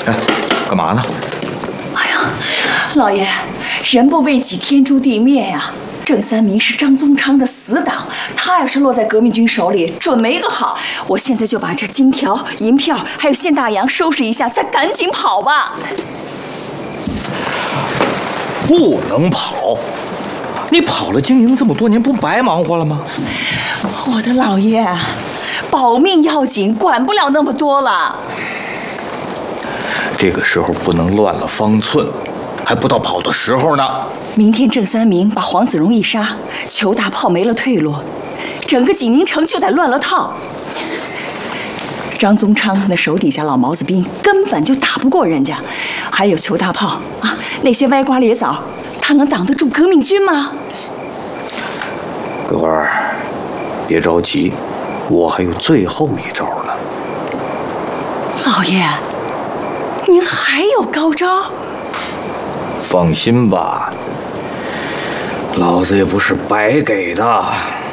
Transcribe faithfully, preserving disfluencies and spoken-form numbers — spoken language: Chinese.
哎，干嘛呢？ 哎呀，老爷，人不为己，天诛地灭呀！郑三明是张宗昌的死党，他要是落在革命军手里，准没个好。我现在就把这金条、银票还有现大洋收拾一下，再赶紧跑吧。 不能跑！你跑了经营这么多年，不白忙活了吗？ 我的老爷，保命要紧，管不了那么多了。 这个时候不能乱了方寸，还不到跑的时候呢。 明天郑三明把黄子荣一杀，裘大炮没了退路，整个济宁城就得乱了套。张宗昌那手底下老毛子兵根本就打不过人家，还有裘大炮啊，那些歪瓜裂枣，他能挡得住革命军吗？ 桂花儿，别着急，我还有最后一招呢。 老爷，您还有高招？ 放心吧，老子也不是白给的。